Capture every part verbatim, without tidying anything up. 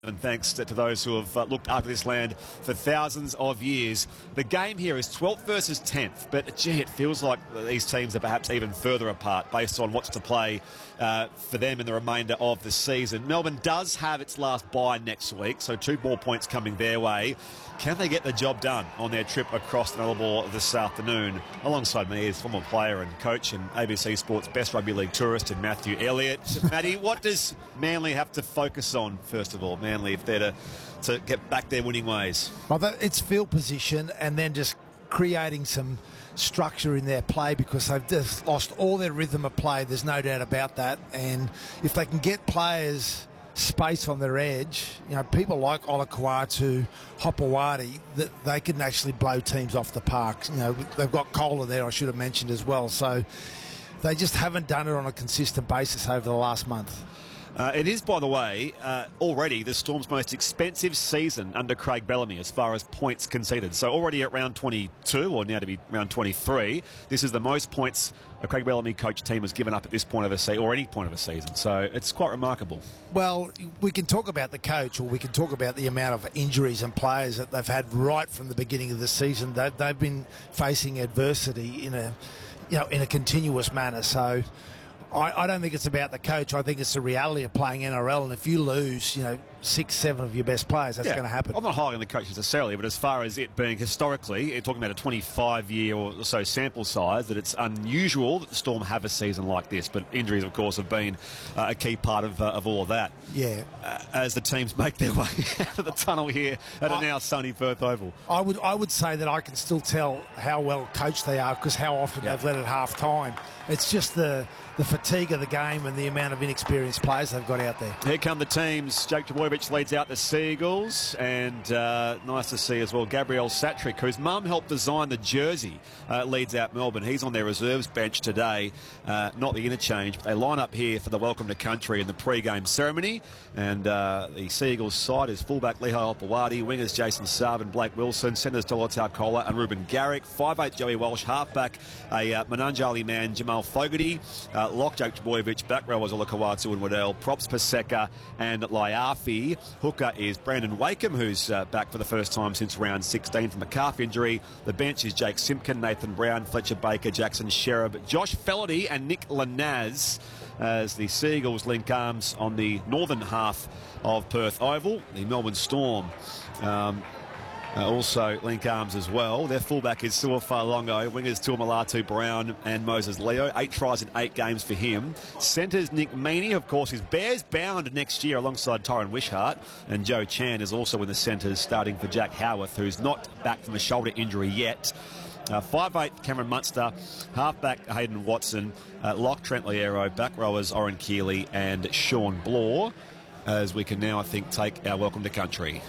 And thanks to those who have uh, looked after this land for thousands of years. The game here is twelfth versus tenth, but gee, it feels like these teams are perhaps even further apart based on what's to play uh, for them in the remainder of the season. Melbourne does have its last bye next week, so two more points coming their way. Can they get the job done on their trip across the Nullarbor this afternoon? Alongside me is former player and coach and A B C Sports best rugby league tourist and Matthew Elliott. Matty, what does Manly have to focus on, first of all? Manly, if they're to, to get back their winning ways. Well, that, it's field position and then just creating some structure in their play, because they've just lost all their rhythm of play. There's no doubt about that. And if they can get players space on their edge, you know, people like Olakuatu, Hopewadi, that they can actually blow teams off the park. You know, they've got Kohler there, I should have mentioned as well. So they just haven't done it on a consistent basis over the last month. Uh, it is, by the way, uh, already the Storm's most expensive season under Craig Bellamy as far as points conceded. So already at round twenty-two, or now to be round twenty-three, this is the most points a Craig Bellamy coach team has given up at this point of a season, or any point of a season. So it's quite remarkable. Well, we can talk about the coach, or we can talk about the amount of injuries and players that they've had right from the beginning of the season. They, they've been facing adversity in a, you know, in a continuous manner. So I, I don't think it's about the coach. I think it's the reality of playing N R L. And if you lose, you know, six, seven of your best players, that's yeah, going to happen. I'm not highlighting the coach necessarily, but as far as it being historically, you're talking about a twenty-five year or so sample size, that it's unusual that the Storm have a season like this. But injuries, of course, have been uh, a key part of, uh, of all of that. Yeah. Uh, as the teams make their way out of the tunnel here at I, a now sunny Perth Oval. I would, I would say that I can still tell how well coached they are, because how often yeah. they've led at half time. It's just the the fatigue of the game and the amount of inexperienced players they've got out there. Here come the teams. Jake Trbojevic leads out the Seagulls, and uh, nice to see as well Gabriel Satrick, whose mum helped design the jersey, uh, leads out Melbourne. He's on their reserves bench today, uh, not the interchange, but they line up here for the welcome to country in the pre-game ceremony. And uh, the Seagulls side is fullback Lehigh Hopewadi, wingers Jason Sarvin, Blake Wilson, centres Dolotau Kohler and Ruben Garrick, five eight Joey Walsh, halfback a uh, Mananjali man Jamal Fogarty, uh, lock Jake Trbojevic, back rowers Olakuatu and Waddell, props Paseka and Laiafi. Hooker is Brandon Wakeham, who's uh, back for the first time since round sixteen from a calf injury. The bench is Jake Simpkin, Nathan Brown, Fletcher Baker, Jackson Sherab, Josh Felaherty and Nick Lanaz, as the Seagulls link arms on the northern half of Perth Oval. The Melbourne Storm um, Uh, also link arms as well. Their fullback is Suafa Longo, wingers Tuamalatu Brown and Moses Leo. Eight tries in eight games for him. Centres Nick Meaney, of course, is Bears bound next year alongside Tyron Wishart, and Joe Chan is also in the centres, starting for Jack Howarth, who's not back from a shoulder injury yet. Uh, five eight Cameron Munster, halfback Hayden Watson, uh, lock Trent Liero, back rowers Oren Keeley and Sean Blore, as we can now, I think, take our welcome to country.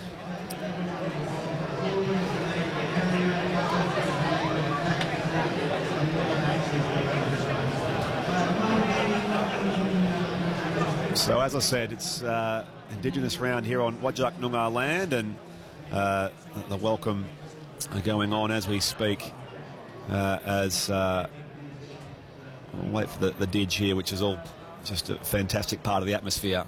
So, as I said, it's uh, Indigenous round here on Whadjuk Noongar land, and uh, the welcome going on as we speak. Uh, as uh, I'll wait for the, the didge here, which is all just a fantastic part of the atmosphere.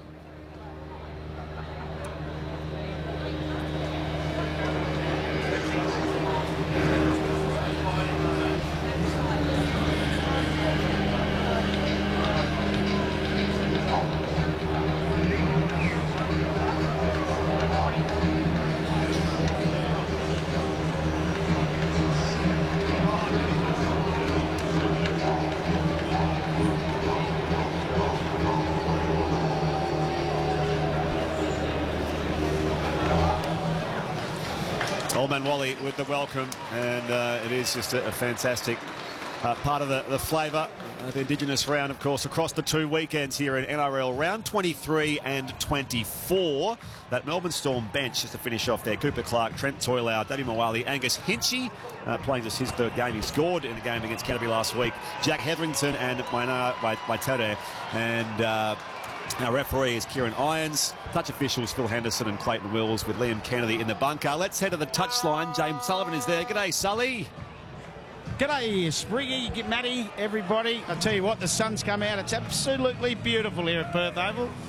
Old Man Wally with the welcome, and uh, it is just a, a fantastic uh, part of the, the flavour of the Indigenous round, of course, across the two weekends here in N R L, round twenty-three and twenty-four. That Melbourne Storm bench, just to finish off there, Cooper Clark, Trent Toilau, Daddy Mawali, Angus Hinchy, uh, playing just his third game. He scored in a game against Canterbury last week. Jack Hetherington and Maina Waitere, and uh, our referee is Kieran Irons. Touch officials Phil Henderson and Clayton Wills, with Liam Kennedy in the bunker. Let's head to the touchline. James Sullivan is there. G'day, Sully. G'day, Spriggy, Matty, everybody. I tell you what, the sun's come out. It's absolutely beautiful here at Perth Oval.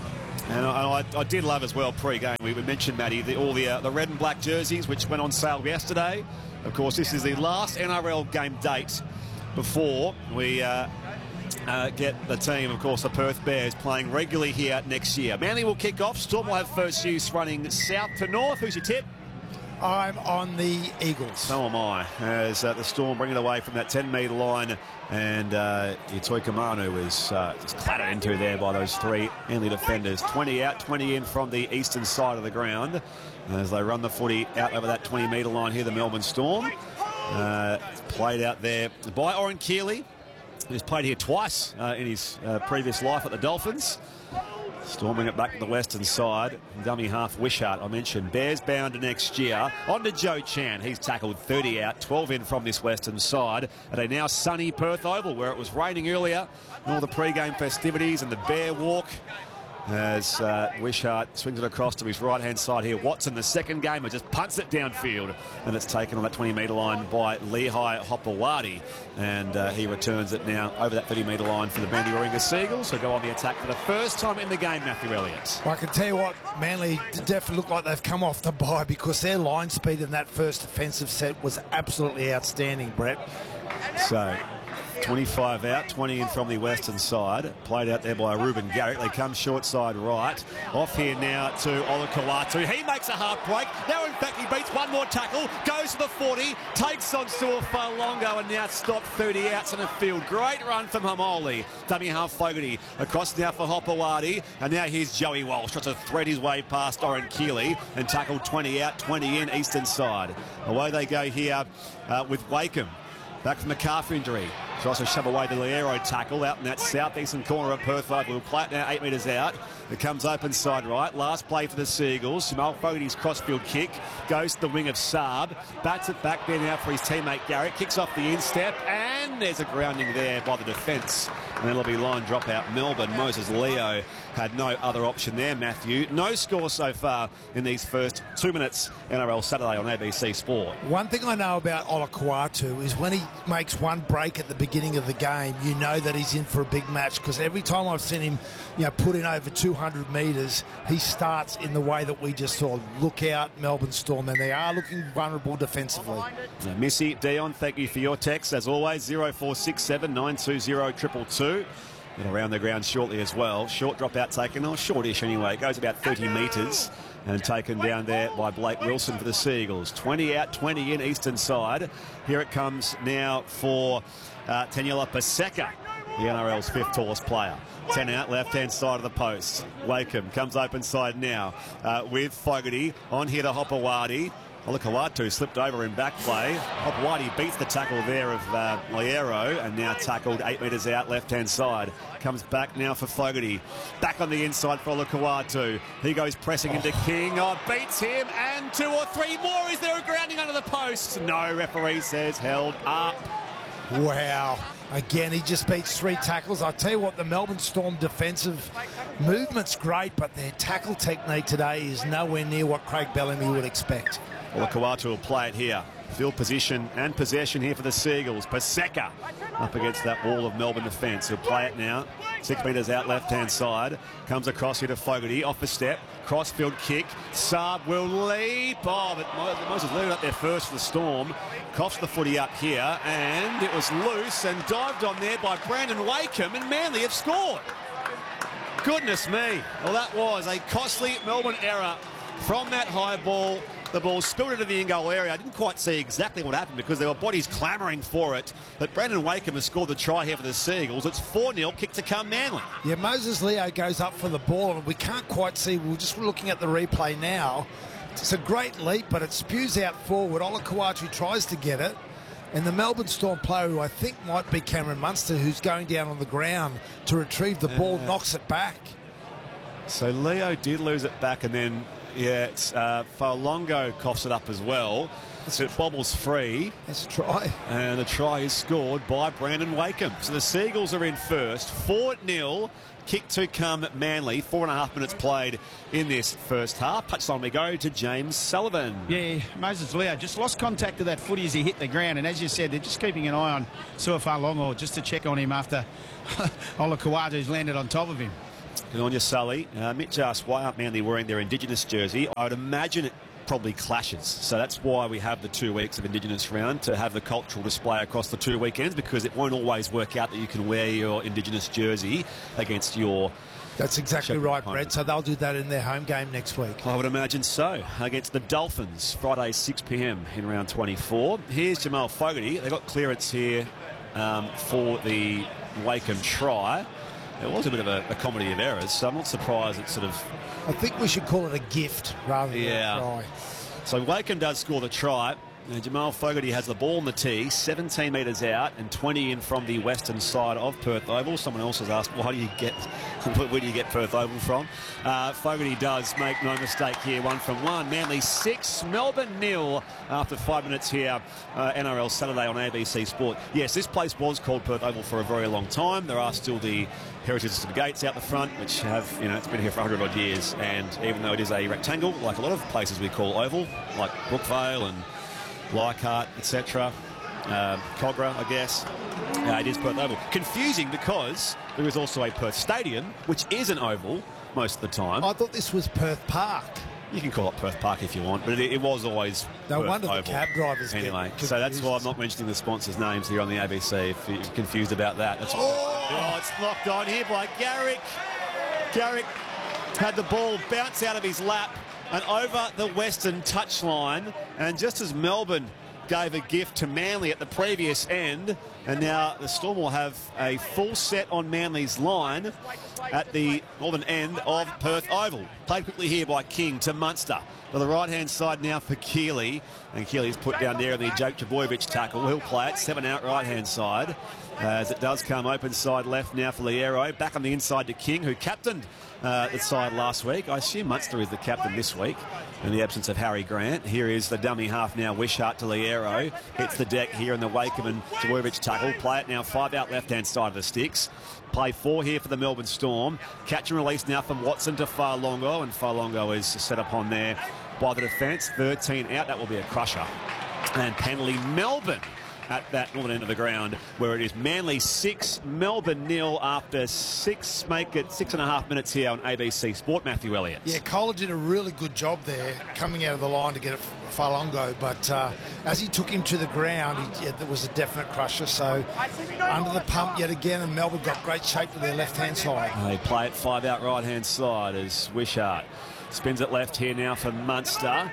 And I, I, I did love as well pre-game. We, we mentioned, Matty, the, all the uh, the red and black jerseys which went on sale yesterday. Of course, this is the last N R L game date before we uh, uh, get the team, of course, the Perth Bears, playing regularly here next year. Manly will kick off. Storm will have first use running south to north. Who's your tip? I'm on the Eagles. So am I, as uh, the Storm bring it away from that ten metre line, and uh, Itoi Kamanu is uh, just clattered into there by those three Manly defenders. twenty out, twenty in from the eastern side of the ground as they run the footy out over that twenty metre line here, the Melbourne Storm. Uh, played out there by Oren Keeley, who's played here twice uh, in his uh, previous life at the Dolphins. Storming it back to the western side. Dummy half Wishart, I mentioned. Bears bound to next year. On to Joe Chan. He's tackled thirty out, twelve in from this western side at a now sunny Perth Oval, where it was raining earlier. And all the pre-game festivities and the Bear Walk as uh, Wishart swings it across to his right-hand side here. Watson, the second gamer, just punts it downfield, and it's taken on that twenty metre line by Lehigh Hopewadi, and uh, he returns it now over that thirty metre line for the Bandy Warringah Seagulls, who go on the attack for the first time in the game, Matthew Elliott. Well, I can tell you what, Manly definitely look like they've come off the bye because their line speed in that first offensive set was absolutely outstanding, Brett. So twenty-five out, twenty in from the western side. Played out there by Ruben Garrick. They come short side right. Off here now to Olakau'atu. He makes a half break. Now, in fact, he beats one more tackle. Goes to the forty. Takes on Su'Fa'alogo and now stopped thirty outs in the field. Great run from Hamoli. Dummy half Fogarty. Across now for Hopewadi. And now here's Joey Walsh. Tries to thread his way past Oren Keeley and tackled twenty out, twenty in, eastern side. Away they go here uh, with Wakeham. Back from the calf injury. Tries to shove away the Liero tackle out in that southeastern corner of Perth Oval. We'll play it now eight metres out. It comes open side right. Last play for the Seagulls. Jamal Fogarty's crossfield kick goes to the wing of Saab. Bats it back there now for his teammate Garrett. Kicks off the instep, and there's a grounding there by the defence. And it'll be line drop out Melbourne. Moses Leo had no other option there, Matthew. No score so far in these first two minutes N R L Saturday on A B C Sport. One thing I know about Olakau'atu is when he makes one break at the beginning of the game, you know that he's in for a big match, because every time I've seen him, you know, put in over two hundred metres, he starts in the way that we just saw. Look out, Melbourne Storm, and they are looking vulnerable defensively. Now, Missy, Dion, thank you for your text as always. zero four six seven nine two zero two two two. And around the ground shortly as well. Short drop out taken, or shortish anyway. It goes about thirty metres and taken down there by Blake Wilson for the Seagulls. twenty out, twenty in, eastern side. Here it comes now for uh, Taniela Paseka, the N R L's fifth tallest player. ten out, left-hand side of the post. Wakeham comes open side now uh, with Fogarty. On here to Hopewadi. Olakau'atu slipped over in back play. Hopewadi beats the tackle there of uh, Liero, and now tackled eight metres out, left-hand side. Comes back now for Fogarty. Back on the inside for Olakau'atu. He goes pressing into King. Oh, beats him, and two or three more. Is there a grounding under the post? No, referee says held up. Wow. Again, he just beats three tackles. I tell you what, the Melbourne Storm defensive movement's great, but their tackle technique today is nowhere near what Craig Bellamy would expect. Olakau'atu will play it here. Field position and possession here for the Seagulls. Paseka up against that wall of Melbourne defence. He'll play it now. Six metres out, left-hand side. Comes across here to Fogarty. Off the step. Crossfield kick. Saab will leap. Oh, but Moses Leo up there first for the Storm. Coughs the footy up here, and it was loose and dived on there by Brandon Wakeham, and Manly have scored. Goodness me. Well, that was a costly Melbourne error from that high ball. The ball spilled into the in-goal area. I didn't quite see exactly what happened because there were bodies clamouring for it. But Brandon Wakeham has scored the try here for the Seagulls. It's four nil, kick to come Manly. Yeah, Moses Leo goes up for the ball, and we can't quite see. We're just looking at the replay now. It's a great leap, but it spews out forward. Olakau'atu tries to get it. And the Melbourne Storm player, who I think might be Cameron Munster, who's going down on the ground to retrieve the ball, uh, knocks it back. So Leo did lose it back, and then, yeah, it's uh, Fa'alongo coughs it up as well. So it bobbles free. That's a try. And the try is scored by Brandon Wakeham. So the Seagulls are in first. four nil. Kick to come Manly. Four and a half minutes played in this first half. Touchline we go to James Sullivan. Yeah, Moses Leo just lost contact of that footy as he hit the ground. And as you said, they're just keeping an eye on Su'Fa'alogo just to check on him after Olakau'atu's landed on top of him. Good on you, Sully. Uh, Mitch asked, why aren't Manly wearing their Indigenous jersey? I would imagine it probably clashes. So that's why we have the two weeks of Indigenous round, to have the cultural display across the two weekends, because it won't always work out that you can wear your Indigenous jersey against your... That's exactly right, Brett. So they'll do that in their home game next week. I would imagine so. Against the Dolphins, Friday six p m in round twenty-four. Here's Jamal Fogarty. They got clearance here um, for the Wakeham try. It was a bit of a, a comedy of errors, so I'm not surprised it's sort of... I think we should call it a gift rather than yeah. a try. So Wakeham does score the try. And Jamal Fogarty has the ball in the tee, seventeen metres out and twenty in from the western side of Perth Oval. Someone else has asked, why do you get, where do you get Perth Oval from? Uh, Fogarty does make no mistake here, one from one. Manly six, Melbourne nil after five minutes here, uh, N R L Saturday on A B C Sport. Yes, this place was called Perth Oval for a very long time. There are still the heritage system gates out the front, which have, you know, it's been here for one hundred odd years. And even though it is a rectangle, like a lot of places we call oval, like Brookvale and Leichhardt, et cetera, uh, Cogra, I guess. Uh, it is Perth Oval. Confusing because there is also a Perth Stadium, which is an oval most of the time. I thought this was Perth Park. You can call it Perth Park if you want, but it, it was always No Perth wonder Oval. the cab drivers Anyway, get so that's why I'm confused. not mentioning the sponsors' names here on the A B C if you're confused about that. That's Oh! oh, it's locked on here by Garrick. Garrick had the ball bounce out of his lap and over the western touchline, and just as Melbourne gave a gift to Manly at the previous end, and now the Storm will have a full set on Manly's line at the northern end of Perth Oval. Played quickly here by King to Munster. To the right-hand side now for Keeley, and Keeley's put down there in the Jake Trbojevic tackle. He'll play it, seven out right-hand side, as it does come open side left now for Liero. Back on the inside to King, who captained uh, the side last week. I assume Munster is the captain this week in the absence of Harry Grant. Here is the dummy half now, Wishart to Liero. Hits the deck here in the Wakeham and Trbojevic tackle. Play it now, five out left-hand side of the sticks. Play four here for the Melbourne Storm. Catch and release now from Watson to Farlongo, and Farlongo is set up on there by the defence. thirteen out, that will be a crusher. And penalty Melbourne at that northern end of the ground, where it is Manly six, Melbourne nil after six, make it six and a half minutes here on A B C Sport. Matthew Elliott. Yeah, Kohler did a really good job there coming out of the line to get it Farlongo, but uh, as he took him to the ground, he, yeah, there was a definite crusher. So under the pump yet again, and Melbourne got great shape with their left-hand side. They play it five out right-hand side as Wishart spins it left here now for Munster.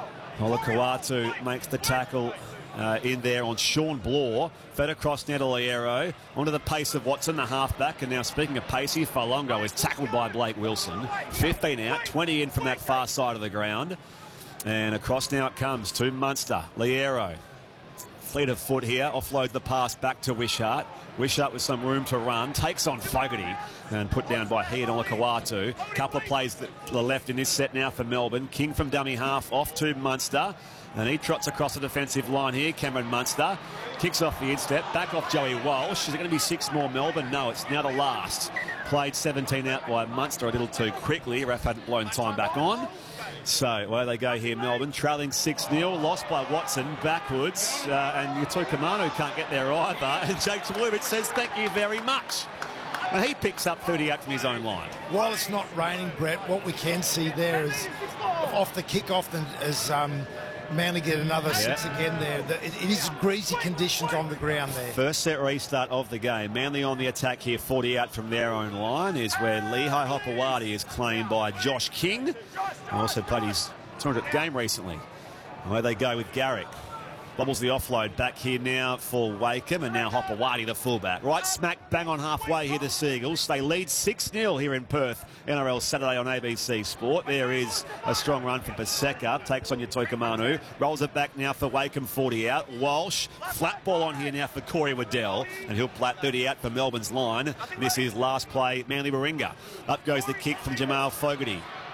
Olakau'atu makes the tackle Uh, in there on Sean Blore. Fed across now to Liero. Onto the pace of Watson, the halfback. And now, speaking of pacey, Farlongo is tackled by Blake Wilson. fifteen out, twenty in from that far side of the ground. And across now it comes to Munster. Liero. Fleet of foot here. Offloads the pass back to Wishart. Wishart with some room to run. Takes on Fogarty. And put down by he and Olakau'atu. Couple of plays to the left in this set now for Melbourne. King from dummy half off to Munster. And he trots across the defensive line here. Cameron Munster kicks off the instep. Back off Joey Walsh. Is it going to be six more Melbourne? No, it's now the last. Played seventeen out by Munster a little too quickly. Ref hadn't blown time back on. So, away they go here, Melbourne. Trailing six nil. Lost by Watson backwards. Uh, and Yatoi Kamanu can't get there either. And Jake Trbojevic says, thank you very much. And he picks up thirty-eight from his own line. While it's not raining, Brett, what we can see there is off the kick-off and as um, Manly get another yeah. six again there. It, it is greasy conditions on the ground there. First set restart of the game. Manly on the attack here, forty out from their own line, is where Lehigh Hopewadi is claimed by Josh King. Also played his two hundredth game recently. Away they go with Garrick. Bobbles the offload back here now for Wakeham, and now Hopewadi, the fullback. Right smack bang on halfway here, the Seagulls. They lead six nil here in Perth. N R L Saturday on A B C Sport. There is a strong run from Paseka. Takes on Yatoi Kamanu. Rolls it back now for Wakeham, forty out. Walsh, flat ball on here now for Corey Waddell. And he'll plat thirty out for Melbourne's line. This is last play, Manly Warringah. Up goes the kick from Jamal Fogarty.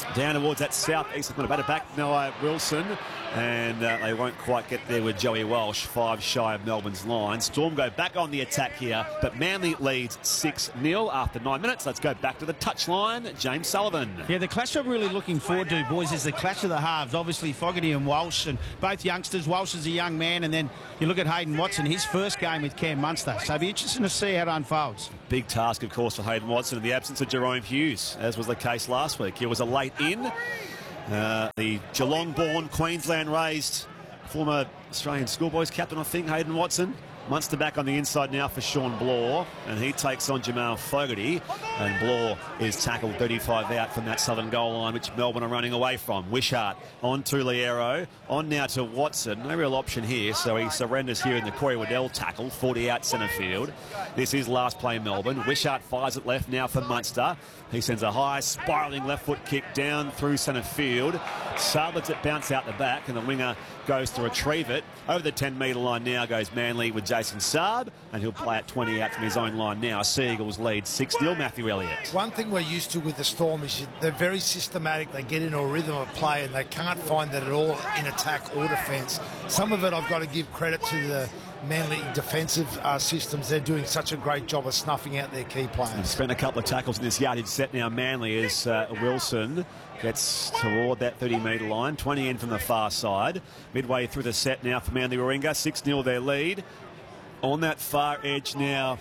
Down towards that south-east. I'm going to bat it back. Noah Wilson. And uh, they won't quite get there with Joey Walsh, five shy of Melbourne's line. Storm go back on the attack here, but Manly leads six nil after nine minutes. Let's go back to the touchline. James Sullivan. Yeah, the clash I'm really looking forward to, boys, is the clash of the halves. Obviously, Fogarty and Walsh, and both youngsters. Walsh is a young man, and then you look at Hayden Watson, his first game with Cam Munster. So it'll be interesting to see how it unfolds. Big task, of course, for Hayden Watson in the absence of Jerome Hughes, as was the case last week. He was a late in. Uh, the Geelong-born, Queensland-raised former Australian schoolboys captain, I think, Hayden Watson. Munster back on the inside now for Sean Blore, and he takes on Jamal Fogarty, and Blore is tackled thirty-five out from that southern goal line, which Melbourne are running away from. Wishart on to Liero, on now to Watson. No real option here, so he surrenders here in the Corey Waddell tackle, forty out centre field. This is last play Melbourne. Wishart fires it left now for Munster. He sends a high spiralling left foot kick down through centre field. Saab lets it bounce out the back, and the winger goes to retrieve it. Over the ten metre line now goes Manly with Jason Saab, and he'll play at twenty out from his own line now. Sea Eagles lead six nil. Matthew Elliott. One thing we're used to with the Storm is they're very systematic. They get into a rhythm of play, and they can't find that at all in attack or defence. Some of it I've got to give credit to the Manly defensive uh, systems. They're doing such a great job of snuffing out their key players. They've spent a couple of tackles in this yardage set now. Manly as uh, Wilson gets toward that thirty metre line, twenty in from the far side. Midway through the set now for Manly Warringah, six nil their lead. On that far edge now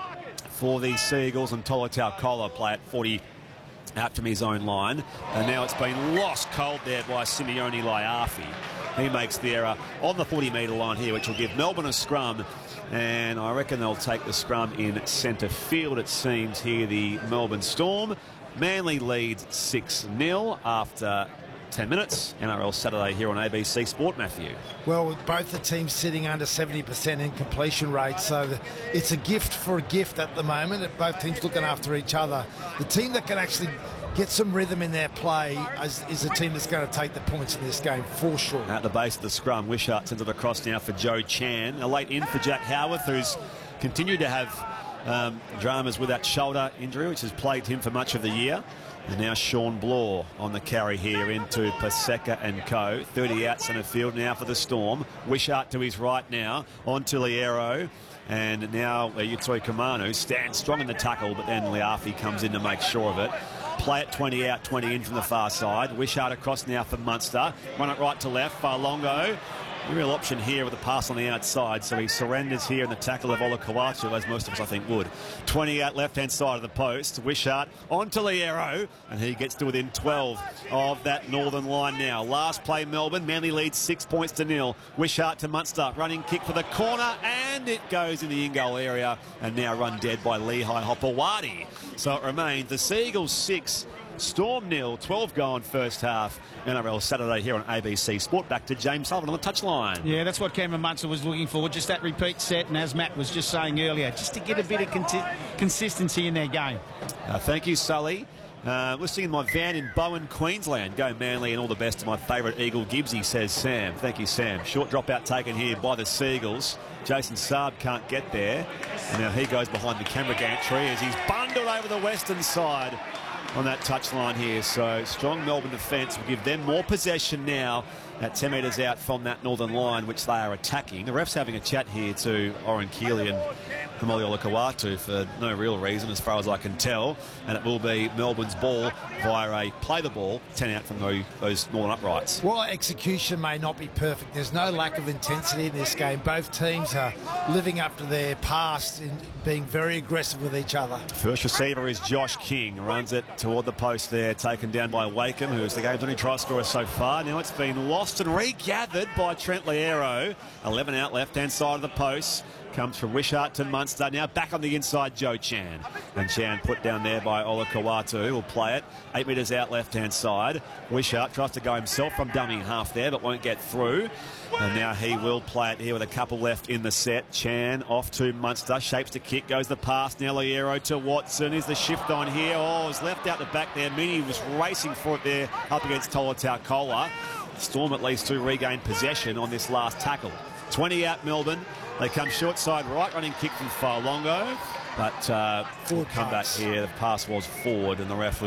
for the Sea Eagles, and Tolutau Kola play at forty out from his own line. And now it's been lost cold there by Simeone Laiafi. He makes the error on the forty metre line here, which will give Melbourne a scrum. And I reckon they'll take the scrum in centre field, it seems, here, the Melbourne Storm. Manly leads six nil after ten minutes. N R L Saturday here on A B C Sport, Matthew. Well, with both the teams sitting under seventy percent in completion rate, so the, it's a gift for a gift at the moment. Both teams looking after each other. The team that can actually get some rhythm in their play is, is a team that's going to take the points in this game, for sure. At the base of the scrum, Wishart sends it across now for Joe Chan. A late in for Jack Howarth, who's continued to have um, dramas with that shoulder injury, which has plagued him for much of the year. And now Sean Blore on the carry here into Paseka and co. thirty out centre field now for the Storm. Wishart to his right now, on to Liero. And now uh, Yutoi Kamanu stands strong in the tackle, but then Liafi comes in to make sure of it. Play at twenty out, twenty in from the far side. Wishart across now for Munster. Run it right to left. Farlongo. A real option here with a pass on the outside, so he surrenders here in the tackle of Olakau'atu, as most of us I think would. twenty out left-hand side of the post. Wishart on to Liero, and he gets to within twelve of that northern line now. Last play Melbourne. Manly leads six points to nil. Wishart to Munster. Running kick for the corner, and it goes in the in-goal area, and now run dead by Lehigh Hopewadi. So it remains the Sea Eagles six, Storm nil, twelve gone first half. N R L Saturday here on A B C Sport. Back to James Sullivan on the touchline. Yeah, that's what Cameron Munster was looking for, just that repeat set, and as Matt was just saying earlier, just to get a bit of con consistency in their game. Uh, thank you, Sully. Uh, listening in my van in Bowen, Queensland. Go Manly, and all the best to my favourite Eagle Gibbsy, says Sam. Thank you, Sam. Short dropout taken here by the Sea Eagles. Jason Saab can't get there. And now he goes behind the camera gantry as he's bundled over the western side on that touchline here. So strong Melbourne defence will give them more possession now at ten metres out from that northern line, which they are attacking. The ref's having a chat here to Oren Keeley and Hamoli Olakau'atu for no real reason, as far as I can tell. And it will be Melbourne's ball via a play the ball, ten out from the, those northern uprights. Well, execution may not be perfect. There's no lack of intensity in this game. Both teams are living up to their past in being very aggressive with each other. First receiver is Josh King. Runs it toward the post there, taken down by Wakeham, who is the game's only try scorer so far. Now it's been lost and regathered by Trent Liero. eleven out left-hand side of the post. Comes from Wishart to Munster. Now back on the inside, Joe Chan. And Chan put down there by Olakau'atu. Will play it. Eight metres out left-hand side. Wishart tries to go himself from dummy half there, but won't get through. And now he will play it here with a couple left in the set. Chan off to Munster. Shapes the kick. Goes the pass. Now Liero to Watson. Is the shift on here. Oh, it's left out the back there. Mini was racing for it there up against Tolutau Kola. Storm at least to regain possession on this last tackle. twenty out Melbourne. They come short side right, running kick from Farlongo. But uh, forward comeback here, the pass was forward, and the ref was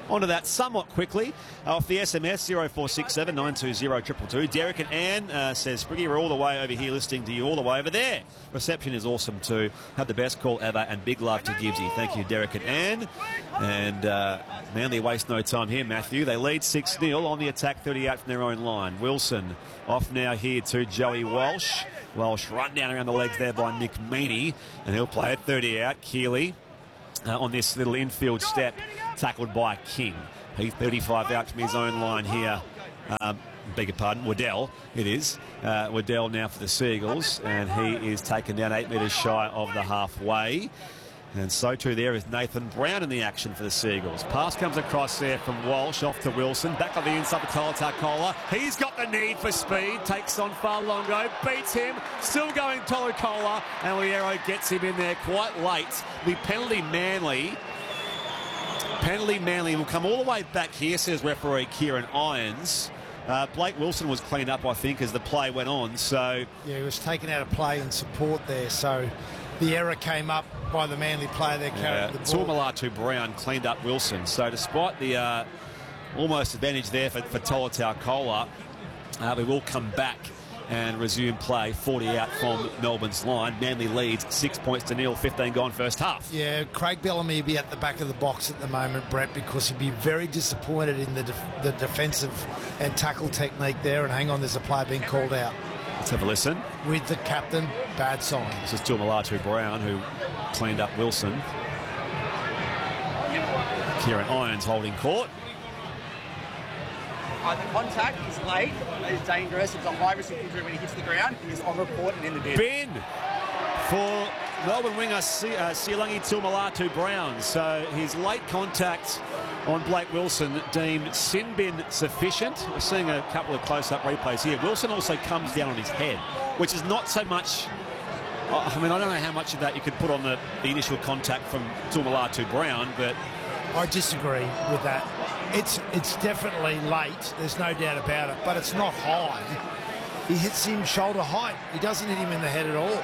onto that somewhat quickly. Off the S M S, oh four six seven, nine two zero, two two two. Derek and Anne uh, says, Spriggy, we're all the way over here listening to you all the way over there. Reception is awesome too. Had the best call ever, and big love to Gibbsy. Thank you, Derek and Anne. And uh, Manly waste no time here, Matthew. They lead six nil on the attack, thirty-eight from their own line. Wilson off now here to Joey Walsh. Walsh run down around the legs there by Nick Meaney, and he'll play it thirty out. Keeley uh, on this little infield step, tackled by King. He's thirty-five out from his own line here. Um, beg your pardon, Waddell, it is. Uh, Waddell now for the Seagulls, and he is taken down eight metres shy of the halfway. And so too there is Nathan Brown in the action for the Seagulls. Pass comes across there from Walsh off to Wilson. Back on the inside to Tolutakola. He's got the need for speed. Takes on Farlongo. Beats him. Still going Tolutakola. And Liero gets him in there quite late. The penalty Manly. Penalty Manly will come all the way back here, says referee Kieran Irons. Uh, Blake Wilson was cleaned up, I think, as the play went on. So yeah, he was taken out of play in support there. So the error came up by the Manly player there carrying yeah, the ball. Tuamulatu Brown cleaned up Wilson. So despite the uh, almost advantage there for, for Tolutakola, uh, we will come back and resume play. forty out from Melbourne's line. Manly leads six points to nil, fifteen gone first half. Yeah, Craig Bellamy will be at the back of the box at the moment, Brett, because he'd be very disappointed in the, def the defensive and tackle technique there. And hang on, there's a player being called out. Let's have a listen. With the captain, bad sign. This is Tuamulatu Brown, who cleaned up Wilson. Kieran Irons holding court. Uh, the contact is late, it's dangerous, it's a high risk of injury when he hits the ground. He is on report and in the bin. Bin for Melbourne winger uh, Sialangi Tuamulatu Brown. So his late contact on Blake Wilson deemed sin bin sufficient. We're seeing a couple of close-up replays here. Wilson also comes down on his head, which is not so much... I mean, I don't know how much of that you could put on the, the initial contact from Tuamulatu Brown, but... I disagree with that. It's it's definitely late, there's no doubt about it, but it's not high. He hits him shoulder height. He doesn't hit him in the head at all.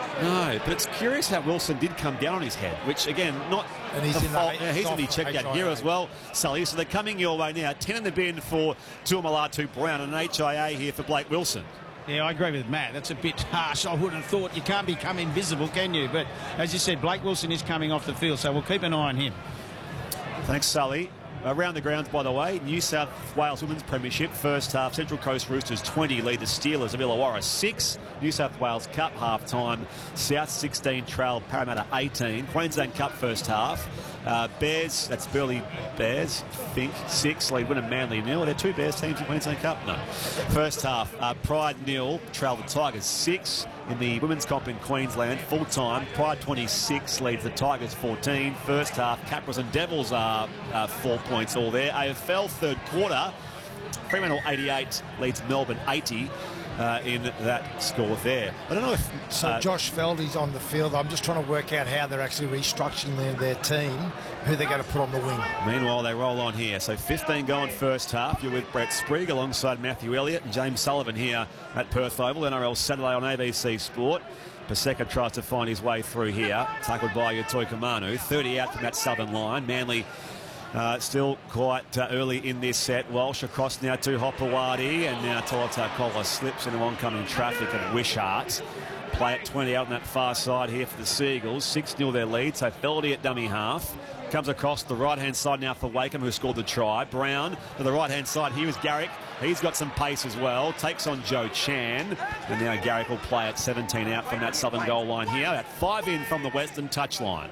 No, but it's curious how Wilson did come down on his head, which, again, not and he's the in fault. The, yeah, he's going to be checked out here as well, Sully. So they're coming your way now. ten in the bin for Tuamulatu Brown and an H I A here for Blake Wilson. Yeah, I agree with Matt. That's a bit harsh. I would have thought you can't become invisible, can you? But as you said, Blake Wilson is coming off the field, so we'll keep an eye on him. Thanks, Sully. Around the grounds, by the way, New South Wales Women's Premiership, first half, Central Coast Roosters twenty lead the Steelers of Illawarra six. New South Wales Cup half time, South sixteen trail Parramatta eighteen. Queensland Cup first half, uh, Bears, that's Burleigh Bears, I think, six, lead winner Manly nil. Are there two Bears teams in Queensland Cup? No. First half, uh, Pride nil, trail the Tigers six. In the Women's Comp in Queensland, full time, Pride twenty-six leads the Tigers fourteen. First half, Capras and Devils are uh, four points all there. A F L third quarter, Fremantle eighty-eight leads Melbourne eighty uh, in that score there. I don't know if... So uh, Josh Feldy's on the field. I'm just trying to work out how they're actually restructuring their, their team, who they're going to put on the wing. Meanwhile, they roll on here. So fifteen going first half. You're with Brett Sprigg alongside Matthew Elliott and James Sullivan here at Perth Oval. N R L Saturday on A B C Sport. Paseka tries to find his way through here. Tackled by Yatoi Kamanu. thirty out from that southern line. Manly uh, still quite uh, early in this set. Walsh across now to Hopewadi. And now Tolutakola slips into oncoming traffic at Wishart. Play at twenty out on that far side here for the Seagulls. six nil their lead. So Feldy at dummy half. Comes across the right-hand side now for Wakeham, who scored the try. Brown to the right-hand side. Here is Garrick. He's got some pace as well. Takes on Joe Chan. And now Garrick will play at seventeen out from that southern goal line here. At five in from the western touchline.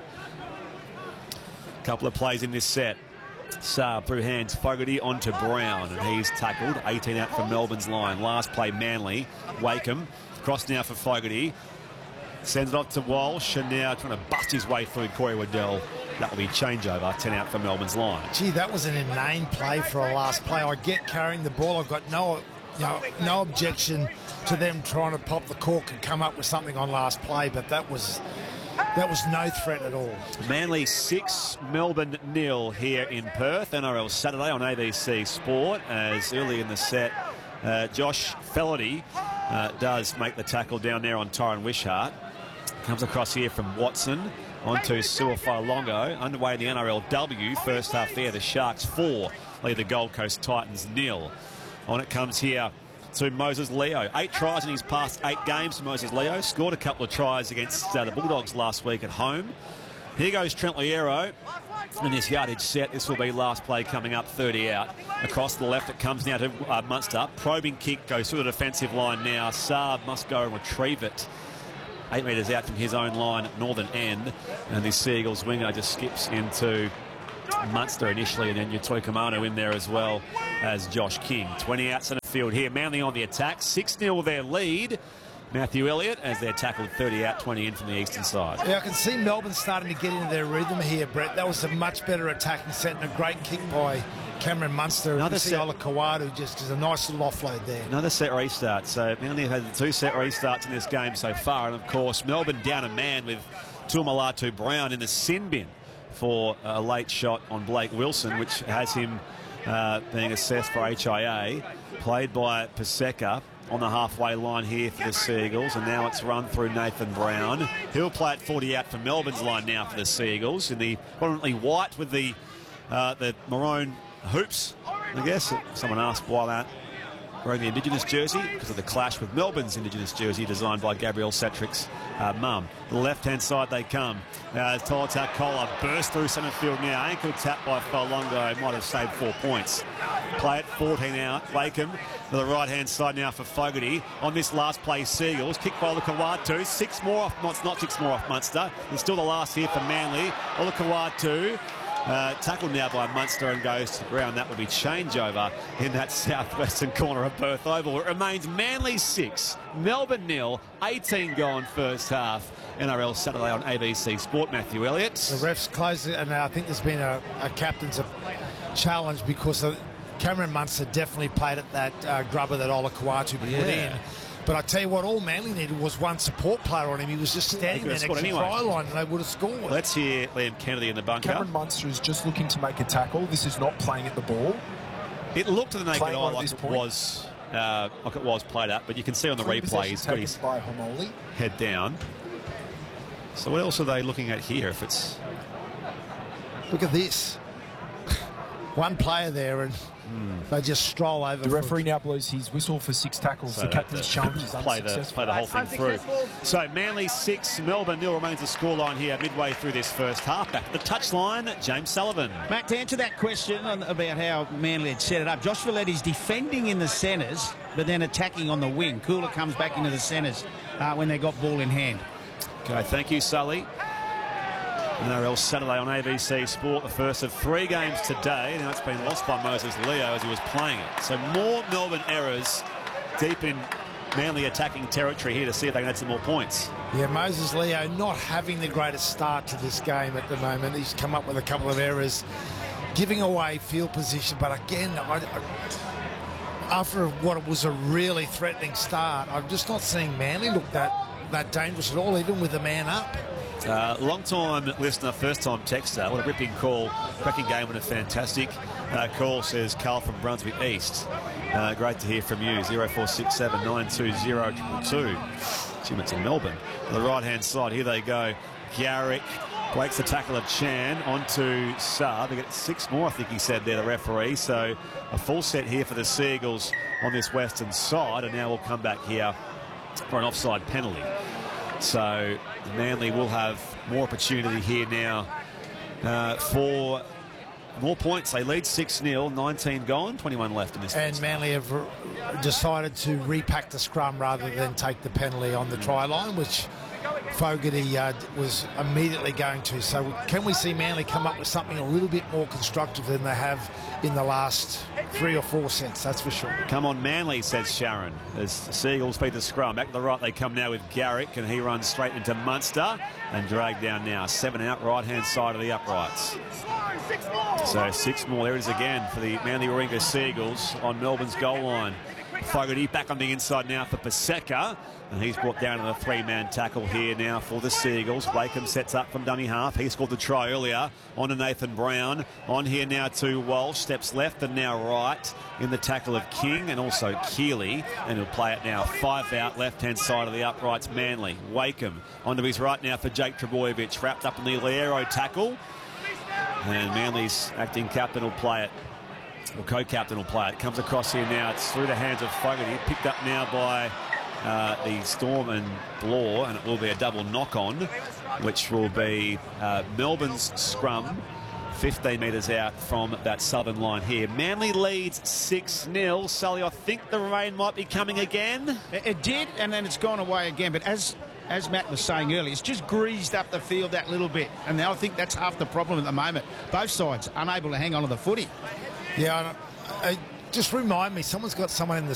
Couple of plays in this set. Saab through hands. Fogarty onto Brown. And he's tackled. eighteen out from Melbourne's line. Last play, Manly. Wakeham. Cross now for Fogarty. Sends it off to Walsh. And now trying to bust his way through Corey Waddell. That will be changeover, ten out from Melbourne's line. Gee, that was an inane play for a last play. I get carrying the ball. I've got no, you know, no objection to them trying to pop the cork and come up with something on last play, but that was that was no threat at all. Manly six, Melbourne nil here in Perth. N R L Saturday on A B C Sport. As early in the set, uh, Josh Feldy uh, does make the tackle down there on Tyron Wishart. Comes across here from Watson. onto Suafailongo. Underway in the N R L W. First half there, the Sharks four lead the Gold Coast Titans nil. On it comes here to Moses Leo. Eight tries in his past eight games for Moses Leo. Scored a couple of tries against uh, the Bulldogs last week at home. Here goes Trent Loiero in this yardage set. This will be last play coming up, thirty out. Across the left it comes now to uh, Munster. Probing kick goes through the defensive line now. Saab must go and retrieve it. Eight metres out from his own line at northern end. And this Seagulls winger just skips into Munster initially, and then Yatoi Kamano in there as well as Josh King. twenty out centre field here. Manly on the attack. six nil their lead. Matthew Elliott as they're tackled thirty out, twenty in from the eastern side. Yeah, I can see Melbourne starting to get into their rhythm here, Brett. That was a much better attacking set and a great kick by Cameron Munster. Another set. set. Ola Kawadu just is a nice little offload there. Another set restart. So Manly have had the two set restarts in this game so far. And of course, Melbourne down a man with Tuamulatu Brown in the sin bin for a late shot on Blake Wilson, which has him uh, being assessed for H I A. Played by Paseka on the halfway line here for the Seagulls, and now it's run through Nathan Brown. He'll play at forty out for Melbourne's line now for the Seagulls in the prominently white with the uh, the maroon hoops, I guess. Someone asked why that wearing the Indigenous jersey, because of the clash with Melbourne's Indigenous jersey designed by Gabriel Satrick's uh, mum. The left-hand side they come. Uh, Tolata Kola burst through centre field now. Ankle tap by Failongo, might have saved four points. Play at fourteen out. Wakeham to the right-hand side now for Fogarty. On this last play, Seagulls. Kick by Olakawatu. Six more off, not, not six more off Munster. There's still the last here for Manly. Olakawatu. Uh, tackled now by Munster and goes to the ground. That would be changeover in that southwestern corner of Perth Oval. It remains Manly six, Melbourne nil, eighteen gone first half. N R L Saturday on A B C Sport. Matthew Elliott. The refs closed it, and I think there's been a, a captain's challenge because of Cameron Munster definitely played at that uh, grubber that Ola Kawatu put Yeah. in. But I tell you what, all Manly needed was one support player on him. He was just standing there next to the anyway. try line, and they would have scored. Let's hear Liam Kennedy in the bunker. Cameron Munster is just looking to make a tackle. This is not playing at the ball. It looked to the naked Playing eye on at like this it point. was uh, like it was played up, but you can see on the Clean replay possession he's got taken his by Homoli. head down. So what else are they looking at here? If it's Look at this. One player there, and mm. they just stroll over. The for- referee now blows his whistle for six tackles. So the that- captain's that- challenge is play the, unsuccessful. play the whole thing through. So Manly six, Melbourne nil remains the scoreline here midway through this first half. Back at the touchline, James Sullivan. Matt, to answer that question on, about how Manly had set it up, Josh Valletti's defending in the centres, but then attacking on the wing. Cooler comes back into the centres uh, when they got ball in hand. Okay, thank you, Sully. N R L Saturday on A B C Sport, the first of three games today. Now it's been lost by Moses Leo as he was playing it. So more Melbourne errors deep in Manly attacking territory here to see if they can add some more points. Yeah, Moses Leo not having the greatest start to this game at the moment. He's come up with a couple of errors, giving away field position. But again, I, I, after what was a really threatening start, I'm just not seeing Manly look that, that dangerous at all, even with the man up. Uh, long-time listener, first-time texter. What a ripping call. Cracking game and a fantastic uh, call, says Carl from Brunswick East. Uh, great to hear from you. zero four six seven nine two zero two two. Assume it's in Melbourne. On the right-hand side, here they go. Garrick breaks the tackle of Chan onto Saab. They get six more, I think he said there, the referee. So a full set here for the Seagulls on this western side. And now we'll come back here for an offside penalty. So Manly will have more opportunity here now uh, for more points. They lead six nil, nineteen gone, twenty-one left in this. And Manly have r- decided to repack the scrum rather than take the penalty on the try line, which Fogarty uh, was immediately going to. So can we see Manly come up with something a little bit more constructive than they have in the last three or four sets, that's for sure. Come on, Manly, says Sharon. As the Seagulls beat the scrum. Back to the right they come now with Garrick, and he runs straight into Munster and dragged down now. Seven out, right-hand side of the uprights. So six more. There it is again for the Manly Warringah Seagulls on Melbourne's goal line. Fogarty back on the inside now for Paseka, and he's brought down to the three-man tackle here now for the Seagulls. Wakeham sets up from dummy half. He scored the try earlier on to Nathan Brown. On here now to Walsh, steps left and now right in the tackle of King and also Keeley, and he'll play it now five out, left-hand side of the uprights, Manly. Wakeham onto his right now for Jake Trbojevic, wrapped up in the Liero tackle, and Manly's acting captain will play it. Or co-captain will play it. Comes across here now. It's through the hands of Fogarty. Picked up now by uh, the Storm and Blore, and it will be a double knock-on, which will be uh, Melbourne's scrum, fifteen metres out from that southern line here. Manly leads six nil. Sully, I think the rain might be coming again. It, it did, and then it's gone away again. But as as Matt was saying earlier, it's just greased up the field that little bit. And now I think that's half the problem at the moment. Both sides unable to hang on to the footy. Yeah, I, I, just remind me, someone's got someone in the